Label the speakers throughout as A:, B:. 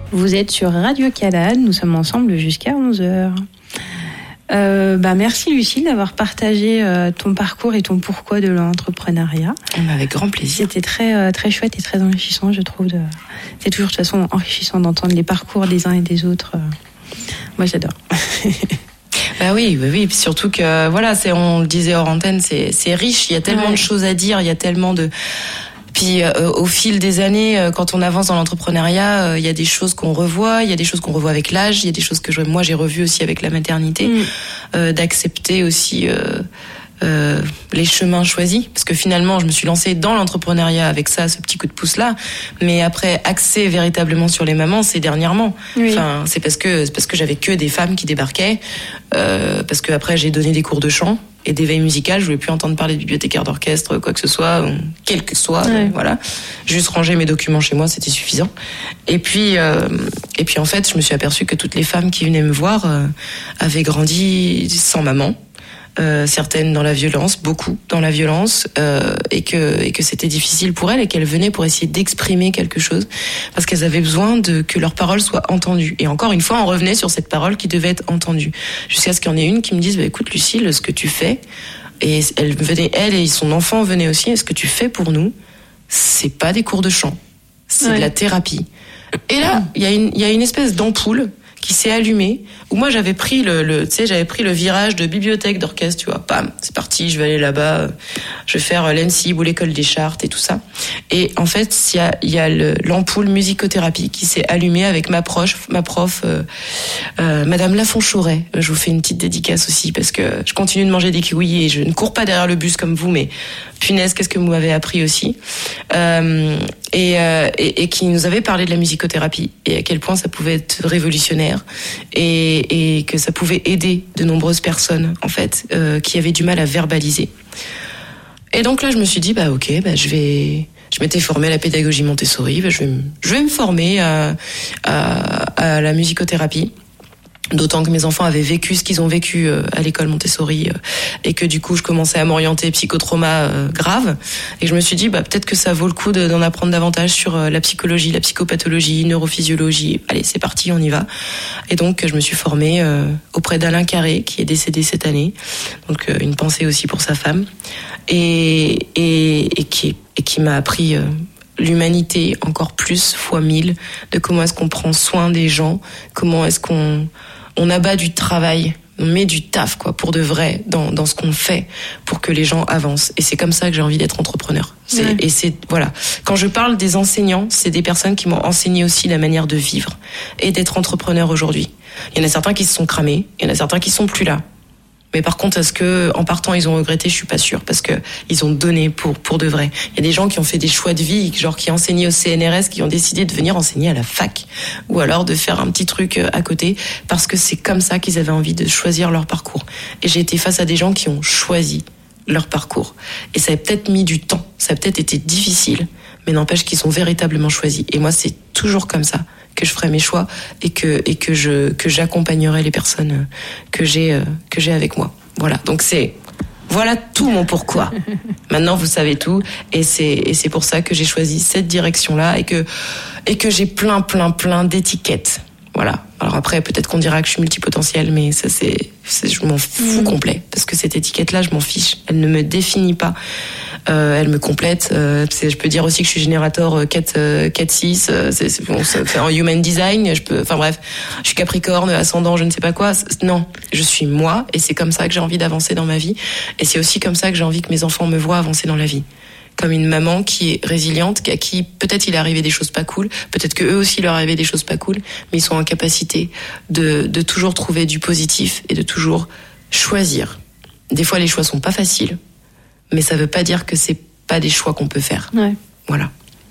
A: Vous êtes sur Radio Calade, nous sommes ensemble jusqu'à 11h. Merci Lucille d'avoir partagé ton parcours et ton pourquoi de l'entrepreneuriat.
B: Avec grand plaisir.
A: C'était très, très chouette et très enrichissant, je trouve. C'est toujours de toute façon enrichissant d'entendre les parcours des uns et des autres. Moi, j'adore.
B: Oui. Puis surtout que, voilà, on le disait hors antenne, c'est riche. Il y a tellement de choses à dire, il y a tellement de... Puis au fil des années, quand on avance dans l'entrepreneuriat, il y a des choses qu'on revoit, il y a des choses qu'on revoit avec l'âge, il y a des choses que moi j'ai revues aussi avec la maternité, d'accepter aussi les chemins choisis, parce que finalement je me suis lancée dans l'entrepreneuriat avec ce petit coup de pouce là, mais après axer véritablement sur les mamans, c'est dernièrement. Enfin, c'est parce que j'avais que des femmes qui débarquaient, parce que après j'ai donné des cours de chant et d'éveil musical, je voulais plus entendre parler de bibliothécaire d'orchestre, quoi que ce soit, quel que soit, voilà. Juste ranger mes documents chez moi, c'était suffisant. Et puis en fait, je me suis aperçue que toutes les femmes qui venaient me voir avaient grandi sans maman. Certaines dans la violence, beaucoup dans la violence, et que c'était difficile pour elles et qu'elles venaient pour essayer d'exprimer quelque chose parce qu'elles avaient besoin que leurs paroles soient entendues. Et encore une fois, on revenait sur cette parole qui devait être entendue jusqu'à ce qu'il y en ait une qui me dise écoute Lucille, ce que tu fais, et elle et son enfant venaient aussi, ce que tu fais pour nous, c'est pas des cours de chant, c'est de la thérapie. Et là, il y a une espèce d'ampoule qui s'est allumé, où moi j'avais pris j'avais pris le virage de bibliothèque d'orchestre, tu vois, bam, c'est parti, je vais aller là-bas, je vais faire l'ENSIB ou l'école des chartes et tout ça. Et en fait, il y a l'ampoule musicothérapie qui s'est allumée avec ma prof, Madame Lafont-Chauret. Je vous fais une petite dédicace aussi parce que je continue de manger des kiwis et je ne cours pas derrière le bus comme vous, mais punaise, qu'est-ce que vous m'avez appris aussi. Et qui nous avait parlé de la musicothérapie et à quel point ça pouvait être révolutionnaire et que ça pouvait aider de nombreuses personnes en fait qui avaient du mal à verbaliser. Et donc là je me suis dit je m'étais formée à la pédagogie Montessori, je vais me former à la musicothérapie. D'autant que mes enfants avaient vécu ce qu'ils ont vécu à l'école Montessori et que du coup je commençais à m'orienter psychotrauma grave et je me suis dit peut-être que ça vaut le coup d'en apprendre davantage sur la psychologie, la psychopathologie, neurophysiologie. Allez, c'est parti, on y va. Et donc je me suis formée auprès d'Alain Carré qui est décédé cette année. Donc une pensée aussi pour sa femme et qui m'a appris l'humanité encore plus fois 1000 de comment est-ce qu'on prend soin des gens, comment est-ce qu'on abat du travail, on met du taf pour de vrai dans ce qu'on fait pour que les gens avancent. Et c'est comme ça que j'ai envie d'être entrepreneur. Et voilà. Quand je parle des enseignants, c'est des personnes qui m'ont enseigné aussi la manière de vivre et d'être entrepreneur aujourd'hui. Il y en a certains qui se sont cramés, il y en a certains qui sont plus là. Mais par contre, est-ce que en partant ils ont regretté? Je suis pas sûre parce que ils ont donné pour de vrai. Il y a des gens qui ont fait des choix de vie, genre qui enseignaient au CNRS, qui ont décidé de venir enseigner à la fac ou alors de faire un petit truc à côté parce que c'est comme ça qu'ils avaient envie de choisir leur parcours. Et j'ai été face à des gens qui ont choisi leur parcours. Et ça a peut-être mis du temps, ça a peut-être été difficile, mais n'empêche qu'ils ont véritablement choisi. Et moi, c'est toujours comme ça que je ferai mes choix et que j'accompagnerai les personnes que j'ai avec moi. Voilà. Donc voilà tout mon pourquoi. Maintenant, vous savez tout et c'est pour ça que j'ai choisi cette direction-là et que j'ai plein d'étiquettes. Voilà. Alors après, peut-être qu'on dira que je suis multipotentielle, mais ça je m'en fous complet parce que cette étiquette-là, je m'en fiche. Elle ne me définit pas. Elle me complète. Je peux dire aussi que je suis générateur 4-6. C'est en human design. Enfin bref, je suis Capricorne, ascendant, je ne sais pas quoi. Non, je suis moi et c'est comme ça que j'ai envie d'avancer dans ma vie. Et c'est aussi comme ça que j'ai envie que mes enfants me voient avancer dans la vie. Comme une maman qui est résiliente, à qui peut-être il est arrivé des choses pas cool, peut-être que eux aussi il leur est arrivé des choses pas cool, mais ils sont en capacité de toujours trouver du positif et de toujours choisir. Des fois les choix sont pas faciles, mais ça veut pas dire que c'est pas des choix qu'on peut faire. Ouais. Voilà.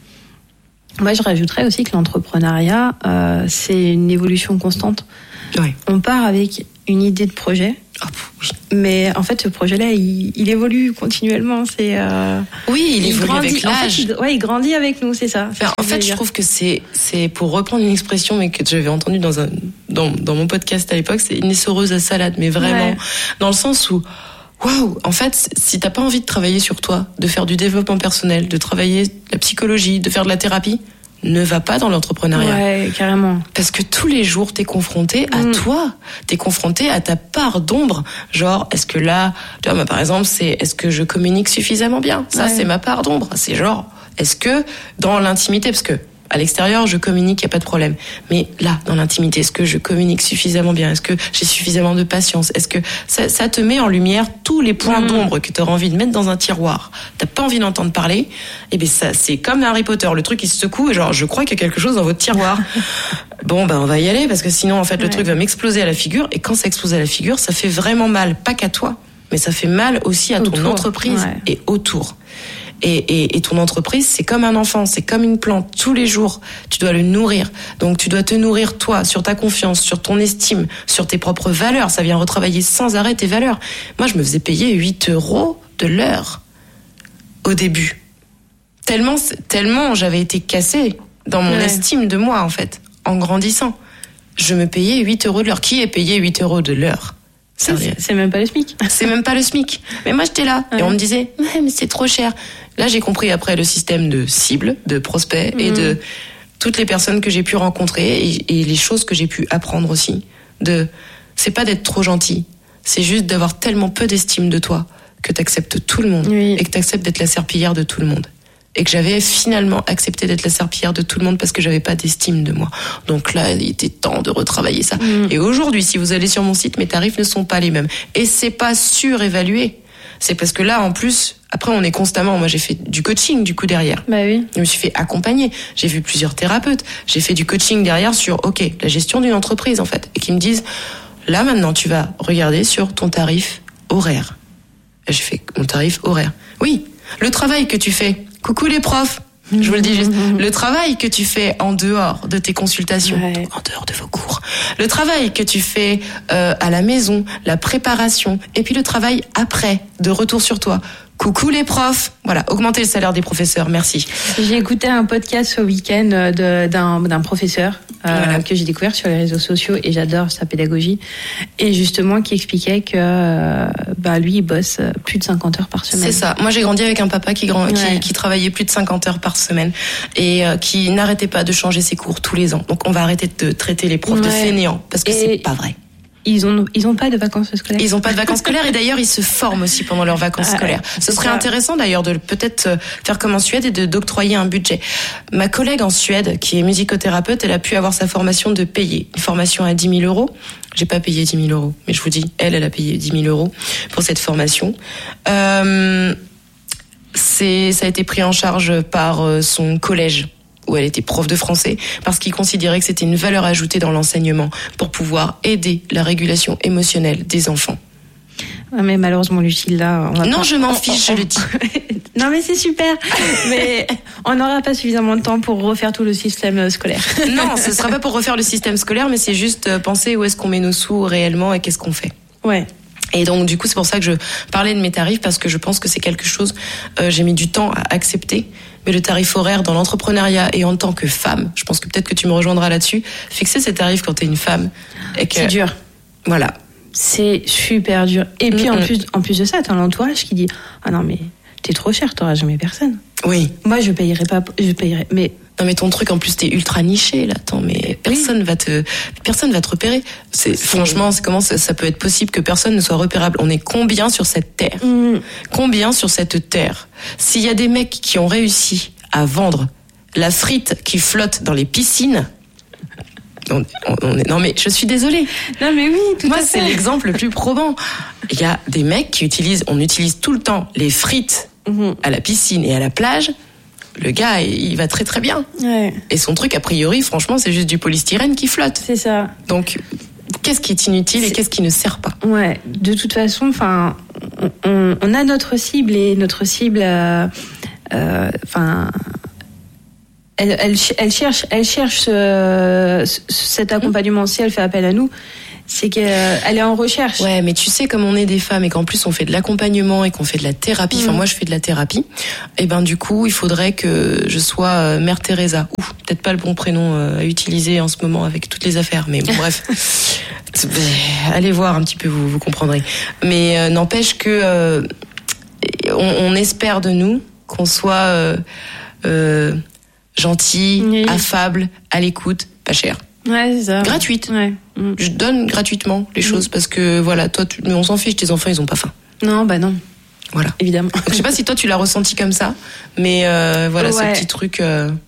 A: Moi je rajouterais aussi que l'entrepreneuriat c'est une évolution constante. Ouais. On part avec une idée de projet. Oui. Mais en fait, ce projet-là, il évolue continuellement.
B: Oui, il évolue avec l'âge.
A: En fait, il grandit avec nous, c'est ça.
B: En fait, je trouve que c'est pour reprendre une expression, mais que j'avais entendue dans mon podcast à l'époque, c'est une essoreuse à salade, mais vraiment dans le sens où, waouh, en fait, si t'as pas envie de travailler sur toi, de faire du développement personnel, de travailler la psychologie, de faire de la thérapie, ne va pas dans l'entrepreneuriat.
A: Ouais, carrément.
B: Parce que tous les jours, t'es confronté à toi. T'es confronté à ta part d'ombre. Genre, est-ce que là, tu vois, moi, par exemple, est-ce que je communique suffisamment bien? Ça, c'est ma part d'ombre. C'est genre, est-ce que dans l'intimité, parce que à l'extérieur, je communique, il n'y a pas de problème. Mais là, dans l'intimité, est-ce que je communique suffisamment bien? Est-ce que j'ai suffisamment de patience? Est-ce que ça te met en lumière tous les points d'ombre que tu auras envie de mettre dans un tiroir? T'as pas envie d'entendre parler? Eh bien, ça, c'est comme Harry Potter. Le truc, il se secoue et genre, je crois qu'il y a quelque chose dans votre tiroir. Bon, on va y aller parce que sinon, en fait, le truc va m'exploser à la figure. Et quand ça explose à la figure, ça fait vraiment mal. Pas qu'à toi, mais ça fait mal aussi à ton entreprise et autour. Et ton entreprise, c'est comme un enfant, c'est comme une plante. Tous les jours, tu dois le nourrir. Donc, tu dois te nourrir, toi, sur ta confiance, sur ton estime, sur tes propres valeurs. Ça vient retravailler sans arrêt tes valeurs. Moi, je me faisais payer 8 € de l'heure au début. Tellement j'avais été cassée dans mon estime de moi, en fait, en grandissant. Je me payais 8 € de l'heure. Qui est payé 8 € de l'heure?
A: C'est même pas le SMIC.
B: C'est même pas le SMIC. Mais moi, j'étais là. Et on me disait, mais c'est trop cher. Là, j'ai compris après le système de cible, de prospects et de toutes les personnes que j'ai pu rencontrer et les choses que j'ai pu apprendre aussi. C'est pas d'être trop gentil. C'est juste d'avoir tellement peu d'estime de toi que t'acceptes tout le monde. Et que t'acceptes d'être la serpillière de tout le monde. Et que j'avais finalement accepté d'être la serpillière de tout le monde parce que j'avais pas d'estime de moi. Donc là, il était temps de retravailler ça. Et aujourd'hui, si vous allez sur mon site, mes tarifs ne sont pas les mêmes. Et c'est pas surévalué. C'est parce que là, en plus, après, on est constamment... Moi, j'ai fait du coaching, du coup, derrière.
A: Bah oui.
B: Je me suis fait accompagner. J'ai vu plusieurs thérapeutes. J'ai fait du coaching derrière sur, la gestion d'une entreprise, en fait. Et qui me disent, là, maintenant, tu vas regarder sur ton tarif horaire. Et j'ai fait mon tarif horaire. Oui, le travail que tu fais... Coucou les profs, je vous le dis juste. Le travail que tu fais en dehors de tes consultations, en dehors de vos cours, le travail que tu fais à la maison, la préparation, et puis le travail après, de retour sur toi. Coucou les profs. Voilà, augmenter le salaire des professeurs, merci.
A: J'ai écouté un podcast ce week-end d'un professeur que j'ai découvert sur les réseaux sociaux et j'adore sa pédagogie. Et justement, qui expliquait que lui, il bosse plus de 50 heures par semaine.
B: C'est ça. Moi, j'ai grandi avec un papa qui travaillait plus de 50 heures par semaine et qui n'arrêtait pas de changer ses cours tous les ans. Donc, on va arrêter de traiter les profs de fainéants parce que c'est pas vrai.
A: Ils ont pas de vacances scolaires.
B: Ils ont pas de vacances scolaires et d'ailleurs ils se forment aussi pendant leurs vacances scolaires. Ce serait intéressant d'ailleurs de peut-être faire comme en Suède et de d'octroyer un budget. Ma collègue en Suède qui est musicothérapeute, elle a pu avoir sa formation de payer. Une formation à 10 000 €. J'ai pas payé 10 000 €, mais je vous dis, elle a payé 10 000 € pour cette formation. Ça a été pris en charge par son collège, où elle était prof de français, parce qu'il considérait que c'était une valeur ajoutée dans l'enseignement pour pouvoir aider la régulation émotionnelle des enfants.
A: Mais malheureusement, Lucille, là...
B: je m'en fiche, je le dis.
A: Non, mais c'est super. Mais on n'aura pas suffisamment de temps pour refaire tout le système scolaire.
B: Non, ce ne sera pas pour refaire le système scolaire, mais c'est juste penser où est-ce qu'on met nos sous réellement et qu'est-ce qu'on fait.
A: Ouais.
B: Et donc, du coup, c'est pour ça que je parlais de mes tarifs, parce que je pense que c'est quelque chose, j'ai mis du temps à accepter. Mais le tarif horaire dans l'entrepreneuriat et en tant que femme, je pense que peut-être que tu me rejoindras là-dessus, fixer ces tarifs quand t'es une femme.
A: C'est dur.
B: Voilà.
A: C'est super dur. Et puis, en plus de ça, t'as l'entourage qui dit, ah non, mais t'es trop cher, t'auras jamais personne.
B: Oui.
A: Moi, je payerai pas, mais...
B: Non, mais ton truc, en plus, t'es ultra niché, là. Attends, mais personne va te repérer. Franchement, comment ça peut être possible que personne ne soit repérable? On est combien sur cette terre? Combien sur cette terre? S'il y a des mecs qui ont réussi à vendre la frite qui flotte dans les piscines, non, mais je suis désolée.
A: Non, mais oui, tout
B: Moi,
A: à fait.
B: c'est l'exemple le plus probant. Il y a des mecs on utilise tout le temps les frites à la piscine et à la plage. Le gars, il va très très bien.
A: Ouais.
B: Et son truc, a priori, franchement, c'est juste du polystyrène qui flotte.
A: C'est ça.
B: Donc, qu'est-ce qui est inutile et qu'est-ce qui ne sert pas?
A: Ouais. De toute façon, on a notre cible et notre cible, elle cherche cet accompagnement. Si elle fait appel à nous, c'est qu'elle est en recherche.
B: Ouais, mais tu sais, comme on est des femmes et qu'en plus on fait de l'accompagnement et qu'on fait de la thérapie, moi je fais de la thérapie, et ben du coup il faudrait que je sois Mère Teresa. Peut-être pas le bon prénom à utiliser en ce moment avec toutes les affaires, mais bon, bref. Allez voir un petit peu, vous comprendrez. Mais n'empêche que on espère de nous qu'on soit gentille, affable, à l'écoute, pas cher.
A: Ouais, c'est ça.
B: Gratuite.
A: Ouais.
B: Je donne gratuitement les choses parce que voilà, toi, mais on s'en fiche, tes enfants, ils ont pas faim.
A: Non, bah non.
B: Voilà.
A: Évidemment.
B: Donc, je sais pas si toi tu l'as ressenti comme ça, mais voilà, ce petit truc.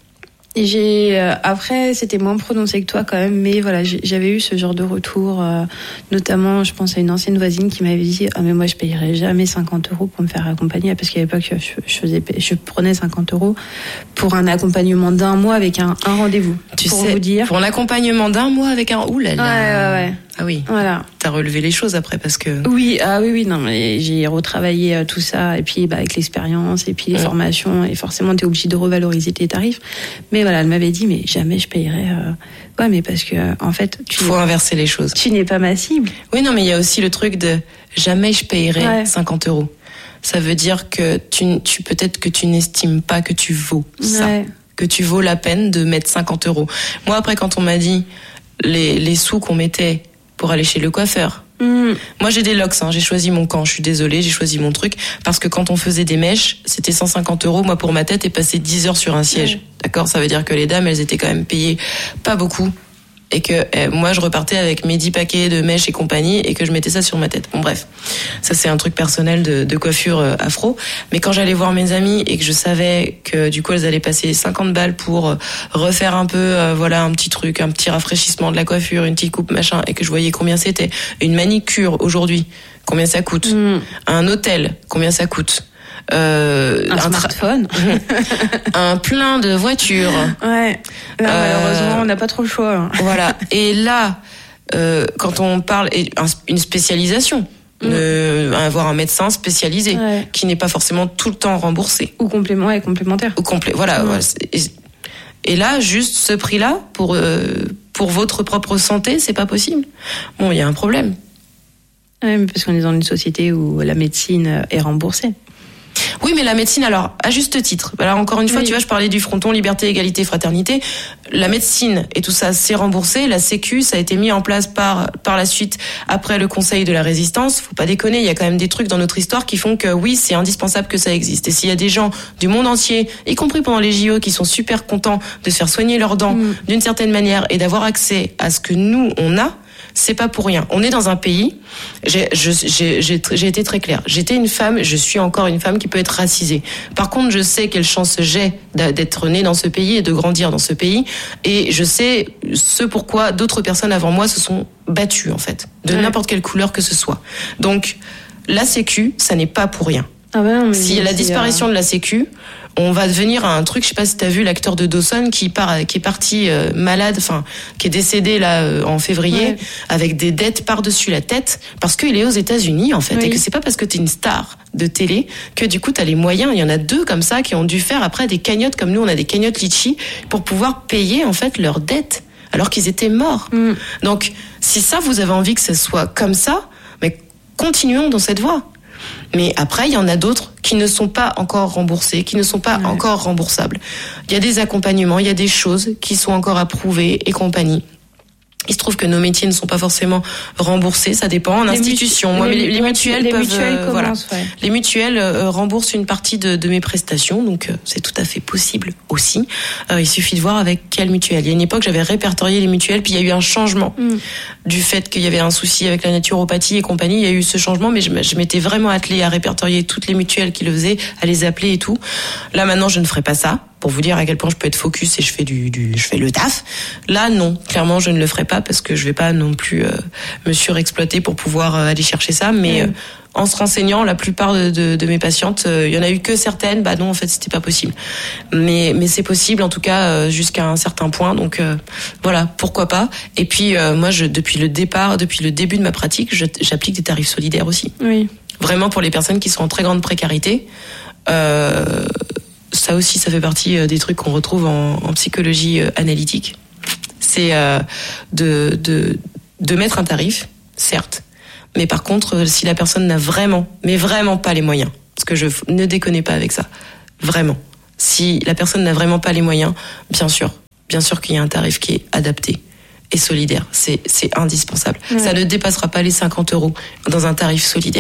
A: Et après, c'était moins prononcé que toi quand même, mais voilà, j'avais eu ce genre de retour, notamment, je pense à une ancienne voisine qui m'avait dit, mais moi je payerais jamais 50 € pour me faire accompagner, parce qu'à l'époque je prenais 50 € pour un accompagnement d'1 mois avec un rendez-vous.
B: Tu sais, vous dire. Pour un accompagnement d'1 mois avec un oulala.
A: Ouais.
B: Ah oui.
A: Voilà.
B: T'as relevé les choses après parce que.
A: Oui, non, mais j'ai retravaillé tout ça et puis avec l'expérience et puis les formations et forcément t'es obligé de revaloriser tes tarifs. Mais voilà, elle m'avait dit mais jamais je payerais. Ouais, mais parce que en fait,
B: faut inverser les choses.
A: Tu n'es pas ma cible.
B: Oui, non, mais il y a aussi le truc de jamais je payerais 50 €. Ça veut dire que tu peut-être que tu n'estimes pas que tu vaux ça, que tu vaux la peine de mettre 50 €. Moi après quand on m'a dit les sous qu'on mettait pour aller chez le coiffeur. Moi, j'ai des locks, j'ai choisi mon camp. Je suis désolée, j'ai choisi mon truc. Parce que quand on faisait des mèches, c'était 150 €. Moi, pour ma tête, et passer 10 heures sur un siège. D'accord? Ça veut dire que les dames, elles étaient quand même payées pas beaucoup. Et que moi, je repartais avec mes 10 paquets de mèches et compagnie et que je mettais ça sur ma tête. Bon, bref. Ça, c'est un truc personnel de coiffure afro. Mais quand j'allais voir mes amies et que je savais que, du coup, elles allaient passer 50 balles pour refaire un peu, voilà, un petit truc, un petit rafraîchissement de la coiffure, une petite coupe, machin, et que je voyais combien c'était. Une manicure, aujourd'hui, combien ça coûte. Un hôtel, combien ça coûte.
A: Un smartphone,
B: un plein de voitures.
A: Ouais. Là, malheureusement, on n'a pas trop le choix.
B: Voilà. Et là, quand on parle une spécialisation, avoir un médecin spécialisé qui n'est pas forcément tout le temps remboursé
A: ou complémentaire.
B: Voilà. Et là, juste ce prix-là pour votre propre santé, c'est pas possible. Bon, il y a un problème.
A: Ouais, mais parce qu'on est dans une société où la médecine est remboursée.
B: Oui, mais la médecine, alors, à juste titre. Alors, encore une fois, tu vois, je parlais du fronton, liberté, égalité, fraternité. La médecine et tout ça, c'est remboursé. La Sécu, ça a été mis en place par la suite, après le Conseil de la Résistance. Faut pas déconner, il y a quand même des trucs dans notre histoire qui font que oui, c'est indispensable que ça existe. Et s'il y a des gens du monde entier, y compris pendant les JO, qui sont super contents de se faire soigner leurs dents d'une certaine manière et d'avoir accès à ce que nous, on a, c'est pas pour rien. On est dans un pays, j'ai été très claire. J'étais une femme, je suis encore une femme qui peut être racisée. Par contre, je sais quelle chance j'ai d'être née dans ce pays et de grandir dans ce pays. Et je sais ce pourquoi d'autres personnes avant moi se sont battues, en fait. De n'importe quelle couleur que ce soit. Donc, la Sécu, ça n'est pas pour rien.
A: Ah ben,
B: si la disparition de la Sécu, on va devenir un truc, je sais pas si t'as vu l'acteur de Dawson qui est parti malade, enfin qui est décédé là en février avec des dettes par-dessus la tête parce qu'il est aux États-Unis en fait et que c'est pas parce que t'es une star de télé que du coup t'as les moyens. Il y en a 2 comme ça qui ont dû faire après des cagnottes comme nous on a des cagnottes litchi pour pouvoir payer en fait leurs dettes alors qu'ils étaient morts. Donc si ça vous avez envie que ce soit comme ça, mais continuons dans cette voie. Mais après, il y en a d'autres qui ne sont pas encore remboursés, qui ne sont pas encore remboursables. Il y a des accompagnements, il y a des choses qui sont encore approuvées et compagnie. Il se trouve que nos métiers ne sont pas forcément remboursés, ça dépend en institution. Moi, les mutuelles peuvent, voilà. Les mutuelles remboursent une partie de mes prestations, donc c'est tout à fait possible aussi. Il suffit de voir avec quelle mutuelle. Il y a une époque, j'avais répertorié les mutuelles, puis il y a eu un changement du fait qu'il y avait un souci avec la naturopathie et compagnie. Il y a eu ce changement, mais je m'étais vraiment attelée à répertorier toutes les mutuelles qui le faisaient, à les appeler et tout. Là, maintenant, je ne ferai pas ça. Pour vous dire à quel point je peux être focus et je fais le taf. Là, non. Clairement, je ne le ferai pas parce que je vais pas non plus me surexploiter pour pouvoir aller chercher ça. Mais en se renseignant, la plupart de mes patientes, il y en a eu que certaines. Bah non, en fait, c'était pas possible. Mais c'est possible, en tout cas, jusqu'à un certain point. Donc voilà, pourquoi pas. Et puis moi, depuis le début de ma pratique, j'applique des tarifs solidaires aussi.
A: Oui.
B: Vraiment pour les personnes qui sont en très grande précarité. Ça aussi, ça fait partie des trucs qu'on retrouve en psychologie analytique. C'est de mettre un tarif, certes, mais par contre, si la personne n'a vraiment pas les moyens, parce que je ne déconne pas avec ça, vraiment, si la personne n'a vraiment pas les moyens, bien sûr qu'il y a un tarif qui est adapté et solidaire, c'est indispensable. Ça ne dépassera pas les 50 € dans un tarif solidaire.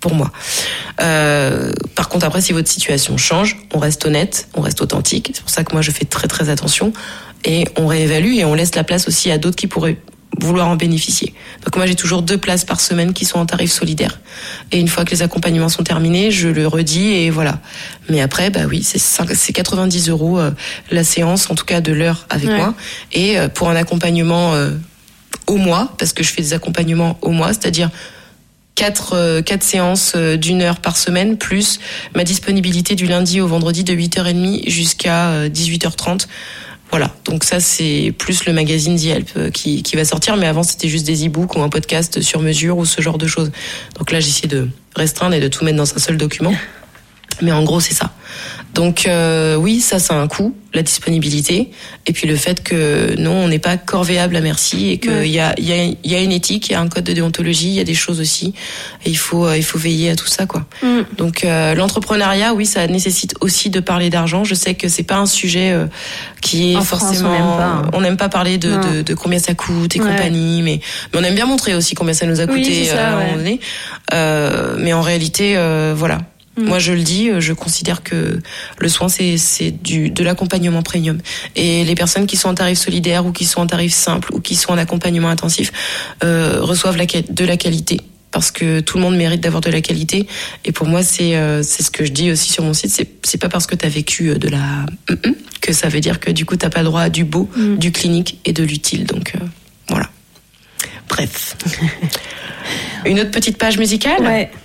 B: pour moi. Par contre, après, si votre situation change, on reste honnête, on reste authentique. C'est pour ça que moi, je fais très très attention et on réévalue et on laisse la place aussi à d'autres qui pourraient vouloir en bénéficier. Donc moi, j'ai toujours 2 places par semaine qui sont en tarif solidaire. Et une fois que les accompagnements sont terminés, je le redis et voilà. Mais après, bah oui, c'est 90 € la séance, en tout cas de l'heure avec moi. Et pour un accompagnement au mois, parce que je fais des accompagnements au mois, c'est-à-dire 4 séances d'1 heure par semaine, plus ma disponibilité du lundi au vendredi de 8h30 jusqu'à 18h30. Voilà, donc ça c'est plus le magazine The Help qui va sortir, mais avant c'était juste des e-books ou un podcast sur mesure ou ce genre de choses. Donc là j'essaie de restreindre et de tout mettre dans un seul document. Mais en gros c'est ça. Donc oui, ça a un coût, la disponibilité, et puis le fait que non, on n'est pas corvéable à merci et qu'il y a une éthique, il y a un code de déontologie, il y a des choses aussi, et il faut veiller à tout ça quoi. Donc l'entrepreneuriat, oui, ça nécessite aussi de parler d'argent. Je sais que c'est pas un sujet qui est
A: en
B: forcément
A: France,
B: on n'aime pas parler de combien ça coûte et compagnie, mais on aime bien montrer aussi combien ça nous a coûté à un moment donné. Mais en réalité voilà. Moi, je le dis, je considère que le soin, c'est de l'accompagnement premium. Et les personnes qui sont en tarif solidaire ou qui sont en tarif simple ou qui sont en accompagnement intensif reçoivent de la qualité. Parce que tout le monde mérite d'avoir de la qualité. Et pour moi, c'est ce que je dis aussi sur mon site. C'est pas parce que t'as vécu de la que ça veut dire que du coup t'as pas le droit à du beau, du clinique et de l'utile. Donc voilà. Bref. Une autre petite page musicale.
A: Ouais.